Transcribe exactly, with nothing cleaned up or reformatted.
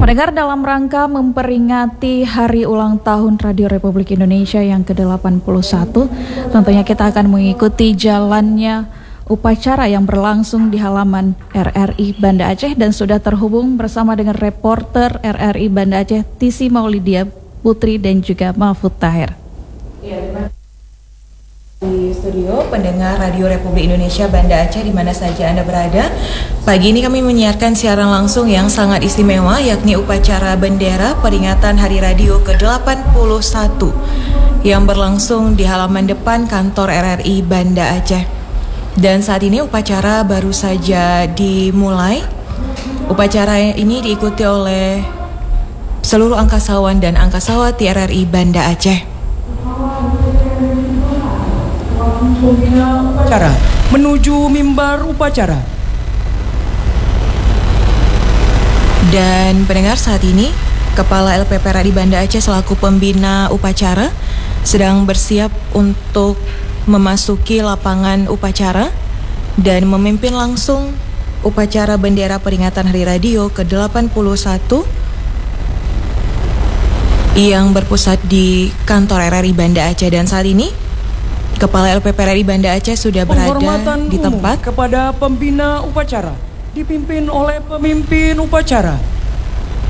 Pendengar, dalam rangka memperingati Hari Ulang Tahun Radio Republik Indonesia yang ke delapan puluh satu, tentunya kita akan mengikuti jalannya upacara yang berlangsung di halaman R R I Banda Aceh, dan sudah terhubung bersama dengan reporter R R I Banda Aceh Tisi Maulidia Putri dan juga Mahfud Tahir. Di studio pendengar Radio Republik Indonesia Banda Aceh di mana saja Anda berada. Pagi ini kami menyiarkan siaran langsung yang sangat istimewa, yakni upacara bendera peringatan Hari Radio ke delapan puluh satu yang berlangsung di halaman depan kantor R R I Banda Aceh. Dan saat ini upacara baru saja dimulai. Upacara ini diikuti oleh seluruh angkasawan dan angkasawati R R I Banda Aceh. Upacara menuju mimbar upacara. Dan pendengar, saat ini Kepala L P P R A di Banda Aceh selaku pembina upacara sedang bersiap untuk memasuki lapangan upacara dan memimpin langsung upacara bendera peringatan Hari Radio ke delapan puluh satu yang berpusat di kantor R R I Banda Aceh. Dan saat ini Kepala L P P R I Banda Aceh sudah berada di tempat. Kepada pembina upacara dipimpin oleh pemimpin upacara.